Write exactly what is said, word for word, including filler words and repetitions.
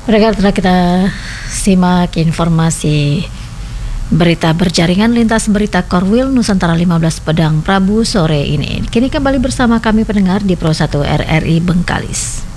Pendengar, telah kita simak informasi berita berjaringan lintas berita Korwil Nusantara lima belas Pedang Prabu sore ini. Kini kembali bersama kami pendengar di Pro satu R R I Bengkalis.